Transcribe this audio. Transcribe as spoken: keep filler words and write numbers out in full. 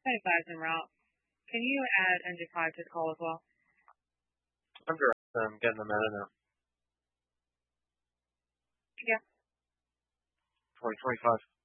twenty-five is en route. Can you add N J five to the call as well? Under, I'm getting them out now. Yeah. twenty twenty-five.